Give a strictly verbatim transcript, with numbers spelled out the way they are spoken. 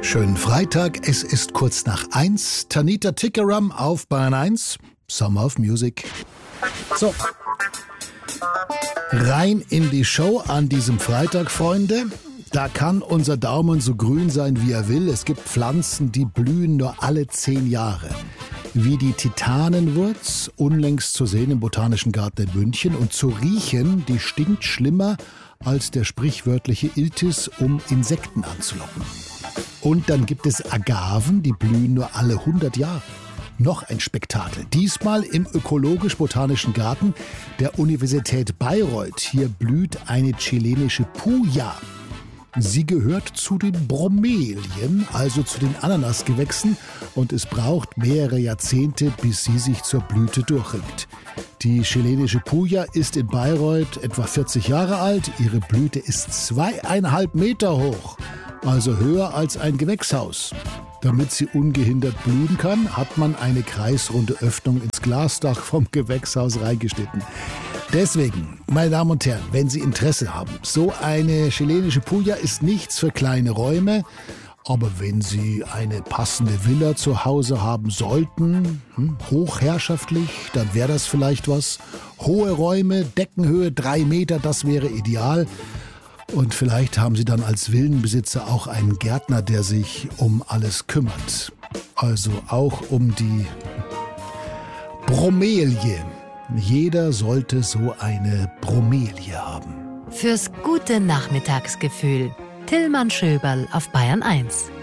Schönen Freitag, es ist kurz nach eins. Tanita Tikaram auf Bayern eins. Summer of Music. So, rein in die Show an diesem Freitag, Freunde. Da kann unser Daumen so grün sein, wie er will. Es gibt Pflanzen, die blühen nur alle zehn Jahre. Wie die Titanenwurz, unlängst zu sehen im Botanischen Garten in München. Und zu riechen, die stinkt schlimmer als der sprichwörtliche Iltis, um Insekten anzulocken. Und dann gibt es Agaven, die blühen nur alle hundert Jahre. Noch ein Spektakel. Diesmal im Ökologisch-Botanischen Garten der Universität Bayreuth. Hier blüht eine chilenische Puya. Sie gehört zu den Bromelien, also zu den Ananasgewächsen, und es braucht mehrere Jahrzehnte, bis sie sich zur Blüte durchringt. Die chilenische Puya ist in Bayreuth etwa vierzig Jahre alt. Ihre Blüte ist zweieinhalb Meter hoch, also höher als ein Gewächshaus. Damit sie ungehindert blühen kann, hat man eine kreisrunde Öffnung ins Glasdach vom Gewächshaus reingeschnitten. Deswegen, meine Damen und Herren, wenn Sie Interesse haben, so eine chilenische Puya ist nichts für kleine Räume, aber wenn Sie eine passende Villa zu Hause haben sollten, hm, hochherrschaftlich, dann wäre das vielleicht was. Hohe Räume, Deckenhöhe drei Meter, das wäre ideal. Und vielleicht haben Sie dann als Villenbesitzer auch einen Gärtner, der sich um alles kümmert. Also auch um die Bromelie. Jeder sollte so eine Bromelie haben. Fürs gute Nachmittagsgefühl. Tillmann Schöberl auf Bayern eins.